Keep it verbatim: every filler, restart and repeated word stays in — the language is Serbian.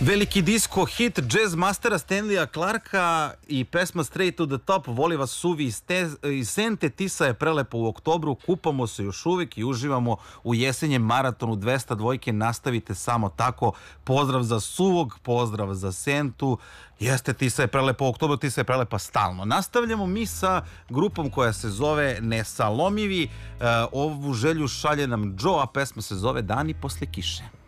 Veliki disko hit jazz mastera Stanleya Clarka i pesma Straight to the Top, voli vas suvi iz, te, iz Sente, Tisa je prelepo u oktobru, kupamo se još uvijek i uživamo u jesenjem maratonu dvesta dvojke, nastavite samo tako, pozdrav za Suvog, pozdrav za Sentu, jeste Tisa je prelepo u oktobru, Tisa je prelepa stalno. Nastavljamo mi sa grupom koja se zove Nesalomivi, uh, ovu želju šalje nam Joe, a pesma se zove Dani posle kiše.